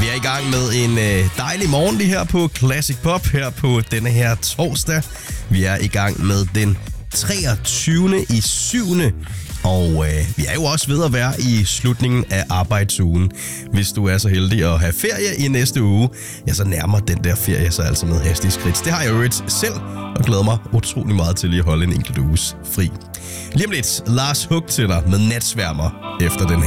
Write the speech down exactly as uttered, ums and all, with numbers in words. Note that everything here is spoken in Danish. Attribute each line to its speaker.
Speaker 1: Vi er i gang med en øh, dejlig morgen lige her på Classic Pop, her på denne her torsdag. Vi er i gang med den treogtyvende i syvende Og øh, vi er jo også ved at være i slutningen af arbejdsugen. Hvis du er så heldig at have ferie i næste uge, ja, så nærmer den der ferie sig altså med hastige skridt. Det har jeg jo selv, og glæder mig utrolig meget til lige at holde en enkelt uges fri. Lige om lidt, Lars Hug til dig med Natsværmer efter den her.